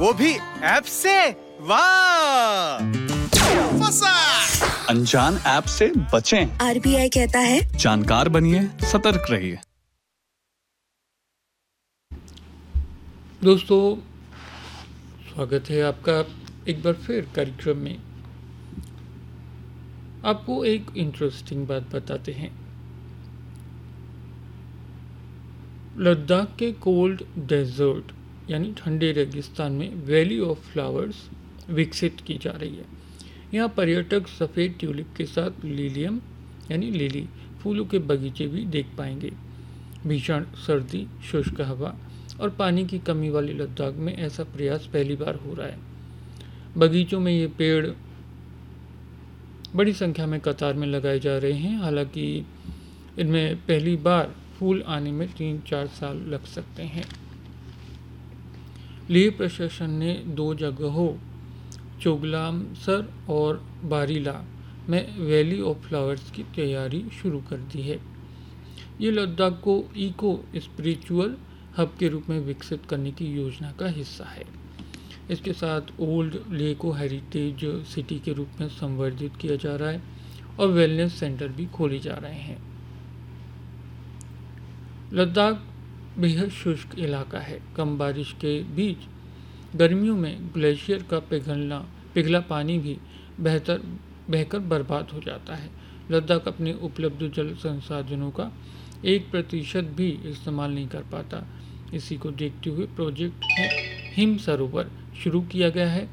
वो भी ऐप से। वाह, फंसा। अनजान ऐप से बचें। आरबीआई कहता है जानकार बनिए, सतर्क रहिए। दोस्तों, स्वागत है आपका एक बार फिर कार्यक्रम में। आपको एक इंटरेस्टिंग बात बताते हैं। लद्दाख के कोल्ड डेजर्ट यानी ठंडे रेगिस्तान में वैली ऑफ फ्लावर्स विकसित की जा रही है। यहाँ पर्यटक सफ़ेद ट्यूलिप के साथ लिलियम यानी लिली फूलों के बगीचे भी देख पाएंगे। भीषण सर्दी, शुष्क हवा और पानी की कमी वाली लद्दाख में ऐसा प्रयास पहली बार हो रहा है। बगीचों में ये पेड़ बड़ी संख्या में कतार में लगाए जा रहे हैं। हालांकि इनमें पहली बार फूल आने में 3-4 साल लग सकते हैं। लेह प्रशासन ने 2 जगहों चोगलामसर और बारीला में वैली ऑफ फ्लावर्स की तैयारी शुरू कर दी है। ये लद्दाख को इको स्पिरिचुअल हब के रूप में विकसित करने की योजना का हिस्सा है। इसके साथ ओल्ड लेह को हेरिटेज सिटी के रूप में संवर्धित किया जा रहा है और वेलनेस सेंटर भी खोले जा रहे हैं। लद्दाख बेहद शुष्क इलाका है। कम बारिश के बीच गर्मियों में ग्लेशियर का पिघला पानी भी बहकर बर्बाद हो जाता है। लद्दाख अपने उपलब्ध जल संसाधनों का 1% भी इस्तेमाल नहीं कर पाता। इसी को देखते हुए प्रोजेक्ट हिम सरोवर शुरू किया गया है।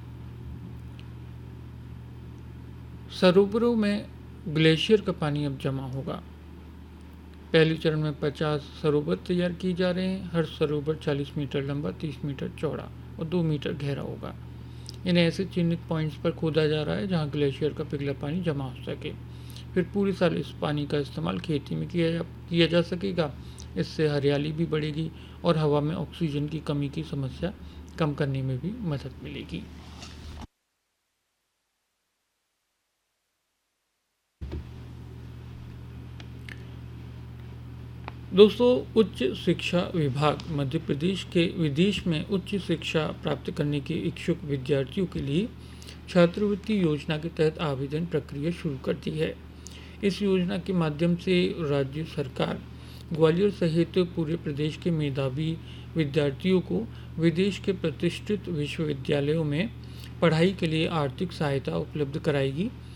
सरोवरों में ग्लेशियर का पानी अब जमा होगा। पहले चरण में 50 सरोवर तैयार किए जा रहे हैं। हर सरोवर 40 मीटर लंबा, 30 मीटर चौड़ा और 2 मीटर गहरा होगा। इन्हें ऐसे चिन्हित पॉइंट्स पर खोदा जा रहा है जहां ग्लेशियर का पिघला पानी जमा हो सके। फिर पूरे साल इस पानी का इस्तेमाल खेती में किया जा सकेगा। इससे हरियाली भी बढ़ेगी और हवा में ऑक्सीजन की कमी की समस्या कम करने में भी मदद मिलेगी। दोस्तों, उच्च शिक्षा विभाग मध्य प्रदेश के विदेश में उच्च शिक्षा प्राप्त करने के इच्छुक विद्यार्थियों के लिए छात्रवृत्ति योजना के तहत आवेदन प्रक्रिया शुरू करती है। इस योजना के माध्यम से राज्य सरकार ग्वालियर सहित पूरे प्रदेश के मेधावी विद्यार्थियों को विदेश के प्रतिष्ठित विश्वविद्यालयों में पढ़ाई के लिए आर्थिक सहायता उपलब्ध कराएगी।